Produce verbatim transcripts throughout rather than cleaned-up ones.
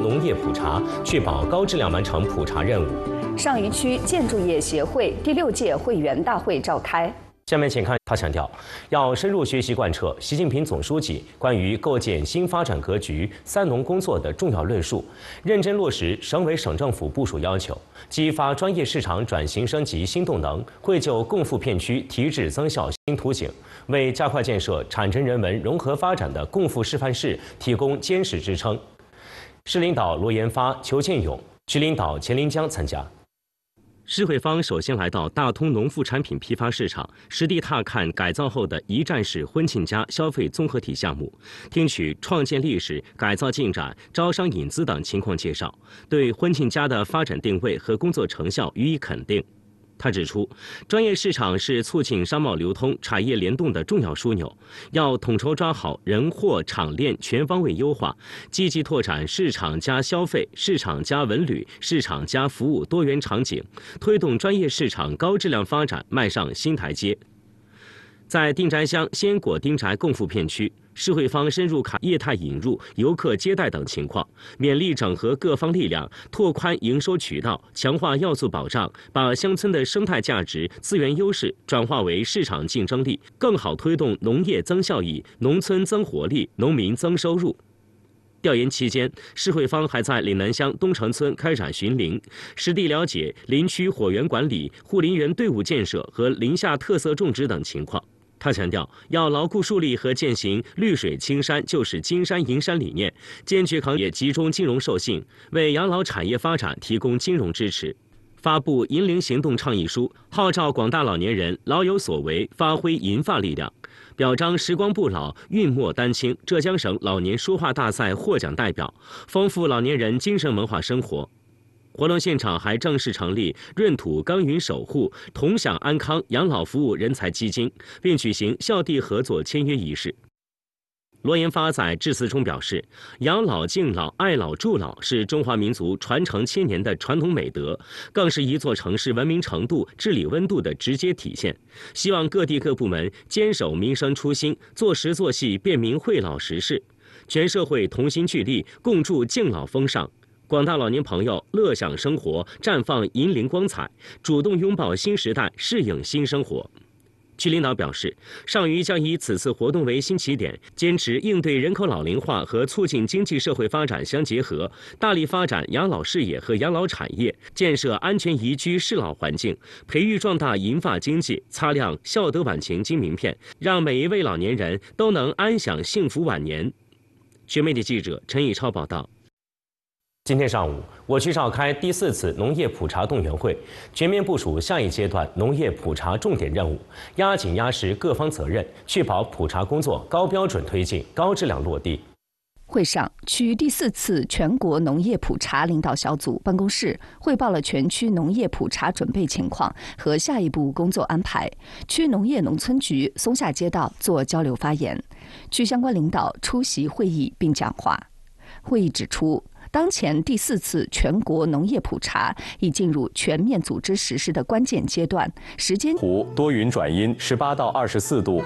农业普查，确保高质量完成普查任务。 上虞区建筑业协会第六届会员大会召开。 下面请看，他强调，要深入学习贯彻习近平总书记关于构建新发展格局三农工作的重要论述，认真落实省委省政府部署要求，激发专业市场转型升级新动能，绘就共富片区提质增效新图景，为加快建设产城人文融合发展的共富示范市提供坚实支撑。市领导罗延发、裘建勇，区领导钱林江参加。市会方首先来到大通农副产品批发市场，实地踏看改造后的一站式婚庆家消费综合体项目，听取创建历史、改造进展、招商引资等情况介绍，对婚庆家的发展定位和工作成效予以肯定。他指出，专业市场是促进商贸流通、产业联动的重要枢纽，要统筹抓好人货厂链全方位优化，积极拓展市场加消费、市场加文旅、市场加服务多元场景，推动专业市场高质量发展迈上新台阶。在丁宅乡鲜果丁宅共富片区，市会方深入考业态引入、游客接待等情况，勉力整合各方力量，拓宽营收渠道，强化要素保障，把乡村的生态价值、资源优势转化为市场竞争力，更好推动农业增效益、农村增活力、农民增收入。调研期间，市会方还在岭南乡东城村开展巡林，实地了解林区火源管理、护林员队伍建设和林下特色种植等情况。他强调，要牢固树立和践行“绿水青山就是金山银山”理念，坚决抗业集中金融授信，为养老产业发展提供金融支持。发布银龄行动倡议书，号召广大老年人老有所为，发挥银发力量，表彰时光不老、韵墨丹青浙江省老年书画大赛获奖代表，丰富老年人精神文化生活。活动现场还正式成立闰土耕耘守护同享安康养老服务人才基金，并举行校地合作签约仪式。罗延发在致辞中表示，养老、敬老、爱老、助老是中华民族传承千年的传统美德，更是一座城市文明程度、治理温度的直接体现。希望各地各部门坚守民生初心，做实做细，便民惠老实事，全社会同心聚力，共筑敬老风尚。广大老年朋友乐享生活，绽放银龄光彩，主动拥抱新时代，适应新生活。区领导表示，上虞将以此次活动为新起点，坚持应对人口老龄化和促进经济社会发展相结合，大力发展养老事业和养老产业，建设安全宜居适老环境，培育壮大银发经济，擦亮孝德晚晴金名片，让每一位老年人都能安享幸福晚年。全媒体记者陈以超报道。今天上午，我区召开第四次农业普查动员会，全面部署下一阶段农业普查重点任务，压紧压实各方责任，确保普查工作高标准推进、高质量落地。 会上，区第四次全国农业普查领导小组办公室汇报了全区农业普查准备情况和下一步工作安排。区农业农村局松下街道做交流发言，区相关领导出席会议并讲话。会议指出，当前第四次全国农业普查已进入全面组织实施的关键阶段，时间湖多云转阴，十八到二十四度；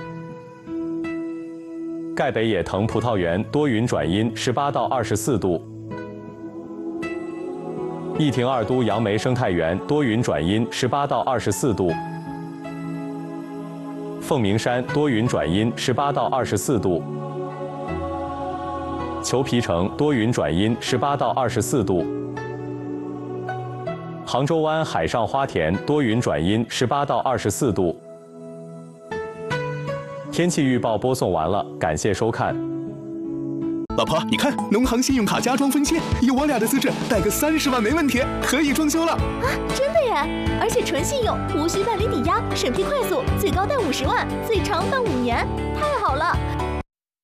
赣北野藤葡萄园多云转阴，十八到二十四度；义亭二都杨梅生态园多云转阴，十八到二十四度；凤鸣山多云转阴，十八到二十四度。裘皮城多云转阴，十八到二十四度；杭州湾海上花田多云转阴，十八到二十四度。天气预报播送完了，感谢收看。 老婆，你看，农行信用卡家装分期，以我俩的资质，贷个三十万没问题，可以装修了。 啊，真的耶！而且纯信用，无需办理抵押，审批快速，最高贷五十万，最长办五年，太好了！